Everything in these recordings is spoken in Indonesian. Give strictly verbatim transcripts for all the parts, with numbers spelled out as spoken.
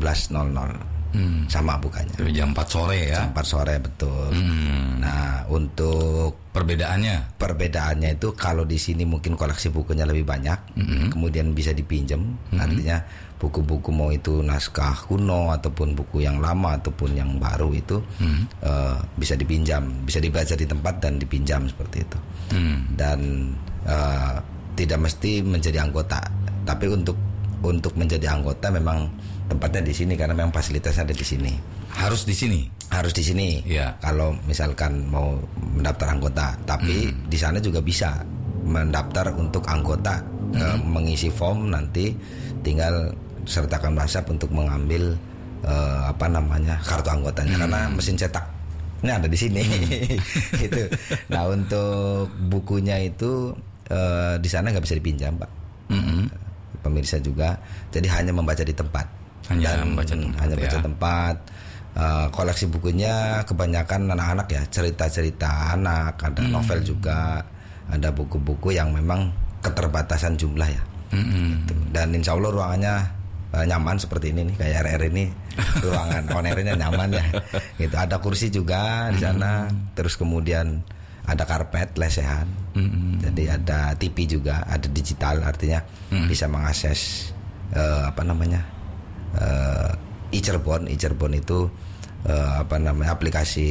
belas nol nol. Hmm. Sama bukanya. Dari jam empat sore ya. Jam empat sore betul. Hmm. Nah, untuk perbedaannya, perbedaannya itu kalau di sini mungkin koleksi bukunya lebih banyak, hmm. kemudian bisa dipinjam. Hmm. Artinya buku-buku mau itu naskah kuno ataupun buku yang lama ataupun yang baru itu hmm. uh, bisa dipinjam, bisa dibaca di tempat dan dipinjam seperti itu. Hmm. Dan uh, tidak mesti menjadi anggota, tapi untuk untuk menjadi anggota memang tempatnya di sini karena memang fasilitasnya ada di sini. Harus di sini. Harus di sini. Ya. Kalau misalkan mau mendaftar anggota, tapi hmm. di sana juga bisa mendaftar untuk anggota, hmm. uh, mengisi form, nanti tinggal sertakan WhatsApp untuk mengambil uh, apa namanya kartu anggotanya, hmm. karena mesin cetak ini ada di sini. Hmm. Gitu. Nah, untuk bukunya itu uh, di sana nggak bisa dipinjam, Pak. Hmm. Pemirsa juga, jadi hanya membaca di tempat. Hanya Dan baca tempat, hanya baca ya. tempat. Uh, koleksi bukunya kebanyakan anak-anak ya, cerita-cerita anak, ada hmm. novel juga, ada buku-buku yang memang keterbatasan jumlah ya. Hmm. Gitu. Dan insya Allah ruangannya uh, nyaman seperti ini nih, kayak R R ini ruangan on-airnya nyaman ya. Gitu. Ada kursi juga di sana, hmm. terus kemudian ada karpet lesehan, hmm. jadi ada T V juga, ada digital, artinya hmm. bisa mengakses uh, apa namanya. Uh, e-Cirebon, e-Cirebon itu uh, apa namanya aplikasi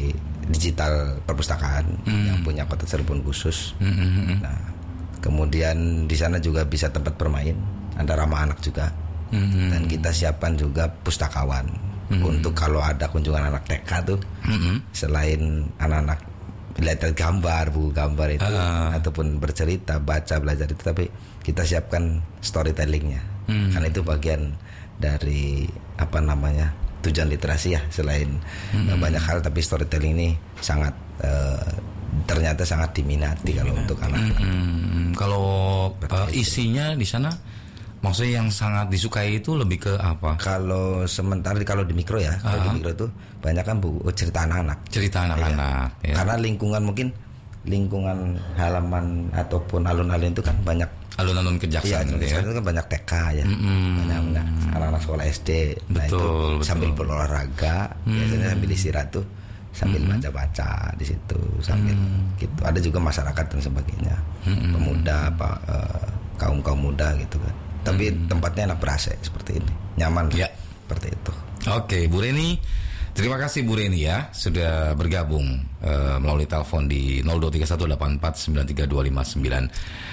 digital perpustakaan mm. yang punya kota Cirebon khusus. Mm-hmm. Nah, kemudian di sana juga bisa tempat bermain, ada ramah anak juga. Mm-hmm. Dan kita siapkan juga pustakawan mm-hmm. untuk kalau ada kunjungan anak T K tuh, mm-hmm. selain anak-anak lihat gambar, buku gambar itu uh. ataupun bercerita, baca, belajar itu, tapi kita siapkan storytellingnya, mm. karena itu bagian dari apa namanya tujuan literasi ya, selain hmm. banyak hal, tapi storytelling ini sangat uh, ternyata sangat diminati, diminati kalau untuk anak-anak. Hmm. Kalau uh, isinya di sana maksudnya yang sangat disukai itu lebih ke apa? Kalau sementara kalau di mikro ya, kalau uh-huh. di mikro itu banyak kan buku cerita anak-anak. Cerita anak-anak. Ya. Ya. Karena lingkungan mungkin lingkungan halaman ataupun alun-alun itu kan banyak alun-alun Kejaksaan, iya, ya. Itu kan banyak T K ya, mm-hmm. banyak, banyak anak-anak sekolah S D. Betul, nah itu betul. Sambil berolahraga, mm. biasanya sambil istirahat tuh sambil mm-hmm. baca-baca di situ, sambil mm. gitu. Ada juga masyarakat dan sebagainya, mm-hmm. pemuda, apa uh, kaum-kaum muda gitu kan. Tapi mm. tempatnya enak, ber-A C seperti ini, nyaman ya. Seperti itu. Oke, Bu Reni. Terima kasih Bu Reni ya sudah bergabung uh, melalui telepon di nol dua tiga satu delapan empat sembilan tiga dua lima sembilan.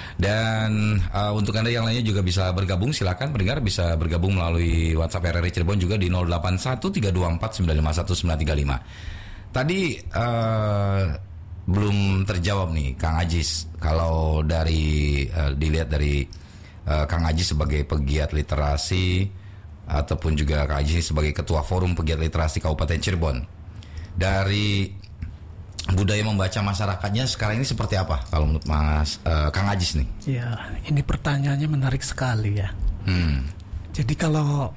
Dan uh, untuk Anda yang lainnya juga bisa bergabung, silakan pendengar bisa bergabung melalui WhatsApp R R I Cirebon juga di nol delapan satu tiga dua empat sembilan lima satu sembilan tiga lima. Tadi uh, belum terjawab nih Kang Ajis, kalau dari uh, dilihat dari uh, Kang Ajis sebagai pegiat literasi ataupun juga Kang Ajis sebagai Ketua Forum Pegiat Literasi Kabupaten Cirebon, dari budaya membaca masyarakatnya sekarang ini seperti apa kalau menurut Mas uh, Kang Ajis nih? Ya, ini pertanyaannya menarik sekali ya. Hmm. Jadi kalau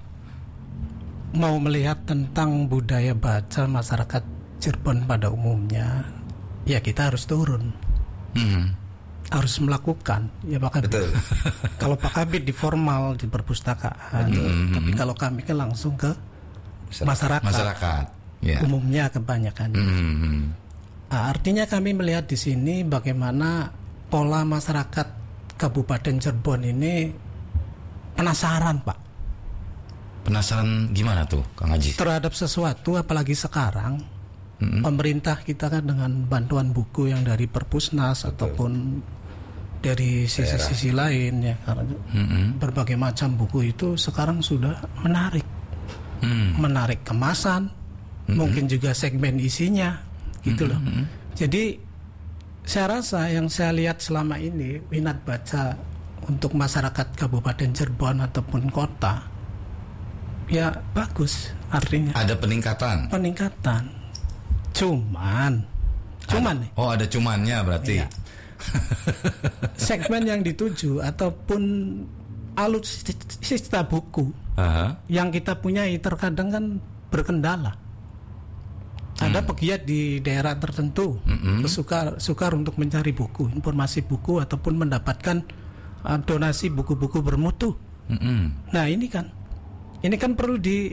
mau melihat tentang budaya baca masyarakat Cirebon pada umumnya, ya kita harus turun. Hmm. Harus melakukan, ya Pak Kabit. Betul. Kalau Pak Kabit di formal di perpustakaan, mm-hmm. tapi kalau kami kan langsung ke masyarakat, masyarakat, yeah. umumnya kebanyakan. Mm-hmm. Nah, artinya kami melihat di sini bagaimana pola masyarakat Kabupaten Cirebon ini penasaran, Pak. Penasaran gimana tuh, Kang Haji? Terhadap sesuatu, apalagi sekarang. Mm-hmm. Pemerintah kita kan dengan bantuan buku yang dari Perpusnas Betul. Ataupun dari sisi-sisi lain ya, karena mm-hmm. berbagai macam buku itu sekarang sudah menarik, mm. menarik kemasan, mm-hmm. mungkin juga segmen isinya, gitu loh. Mm-hmm. Jadi saya rasa yang saya lihat selama ini minat baca untuk masyarakat Kabupaten Cirebon ataupun kota, ya bagus, artinya. Ada peningkatan. Peningkatan. Cuman, cuman nih. Oh, ada cumannya berarti. Iya. Segmen yang dituju ataupun alutsista buku uh-huh. yang kita punyai terkadang kan berkendala. Hmm. Ada pegiat di daerah tertentu mm-hmm. sukar sukar untuk mencari buku, informasi buku ataupun mendapatkan uh, donasi buku-buku bermutu. Mm-hmm. Nah ini kan, ini kan perlu di